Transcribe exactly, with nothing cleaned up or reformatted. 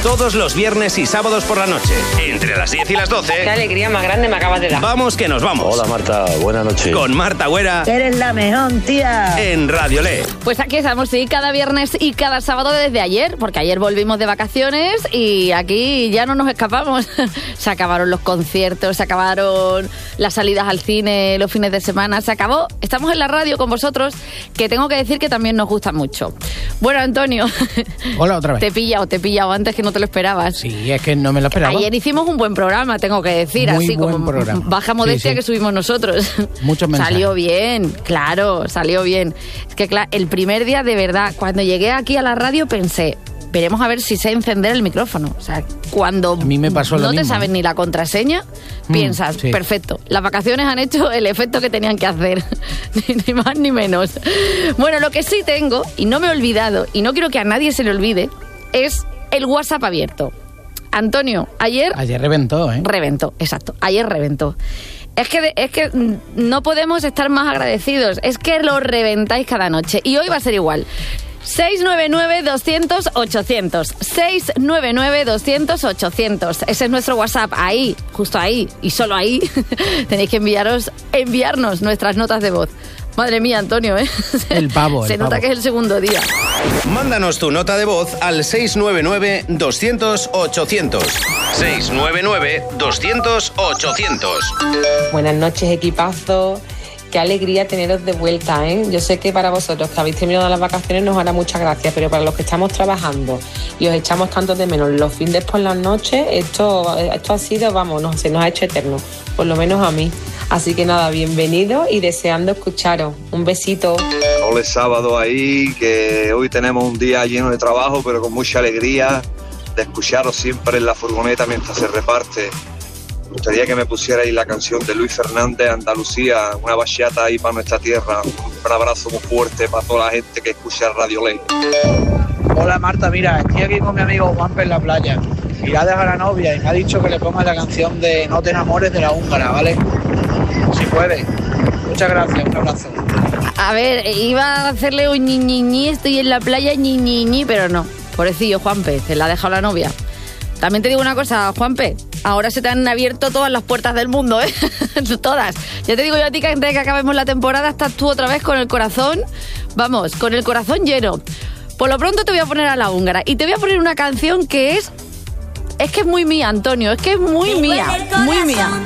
todos los viernes y sábados por la noche, entre las diez y las doce. Qué alegría más grande me acabas de dar. Vamos que nos vamos. Hola Marta, buenas noches. Con Marta Güera. Eres la mejor, tía. En Radio Le. Pues aquí estamos, sí, cada viernes y cada sábado desde ayer, porque ayer volvimos de vacaciones y aquí ya no nos escapamos. Se acabaron los conciertos, se acabaron las salidas al cine los fines de semana, se acabó. Estamos en la radio con vosotros, que tengo que decir que también nos gusta mucho. Bueno, Antonio. Hola, otra vez. Te he pillado, te he pillado antes que no te lo esperabas. Sí, es que no me lo esperaba. Ayer hicimos un buen programa, tengo que decir, Muy así buen como programa. baja modestia, sí, sí, que subimos nosotros. Muchos mensajes. Salió bien, claro, salió bien. Es que claro, el primer día de verdad, cuando llegué aquí a la radio pensé, veremos a ver si sé encender el micrófono. O sea, cuando a mí me pasó no lo te mismo. sabes ni la contraseña, mm, piensas, sí, perfecto, las vacaciones han hecho el efecto que tenían que hacer, ni, ni más ni menos. Bueno, lo que sí tengo, y no me he olvidado, y no quiero que a nadie se le olvide, es el WhatsApp abierto. Antonio, ayer... Ayer reventó, ¿eh? Reventó, exacto, ayer reventó. Es que, es que no podemos estar más agradecidos, es que lo reventáis cada noche, y hoy va a ser igual. seis nueve nueve, doscientos, ochocientos. seis nueve nueve, doscientos, ochocientos. Ese es nuestro WhatsApp. Ahí, justo ahí, y solo ahí, tenéis que enviaros, enviarnos nuestras notas de voz. Madre mía, Antonio, ¿eh? El pavo, el Se nota pavo. que es el segundo día. Mándanos tu nota de voz al seis nueve nueve, doscientos, ochocientos. seis nueve nueve, doscientos, ochocientos. Buenas noches, equipazo. Qué alegría teneros de vuelta, ¿eh? Yo sé que para vosotros que habéis terminado las vacaciones nos hará mucha gracia, pero para los que estamos trabajando y os echamos tanto de menos los fines por las noches, esto, esto ha sido, vamos, no, se nos ha hecho eterno, por lo menos a mí. Así que nada, bienvenidos y deseando escucharos. Un besito. Hola, sábado ahí, que hoy tenemos un día lleno de trabajo, pero con mucha alegría de escucharos siempre en la furgoneta mientras se reparte. Me gustaría que me pusierais la canción de Luis Fernández, Andalucía, una bachata ahí para nuestra tierra. Un abrazo muy fuerte para toda la gente que escucha Radio Ley. Hola Marta, mira, estoy aquí con mi amigo Juanpe en la playa y ha dejado a la novia y me ha dicho que le ponga la canción de No te enamores de la húngara, ¿vale? Si puede. Muchas gracias, un abrazo. A ver, iba a hacerle un ñi, ñi, ñi, estoy en la playa, ñi, ñi, ñi, pero no. Pobrecillo Juanpe, se la ha dejado la novia. También te digo una cosa, Juanpe, ahora se te han abierto todas las puertas del mundo, ¿eh? Todas. Ya te digo yo a ti que antes de que acabemos la temporada estás tú otra vez con el corazón, vamos, con el corazón lleno. Por lo pronto te voy a poner a la húngara y te voy a poner una canción que es... Es que es muy mía, Antonio, es que es muy mía, muy mía.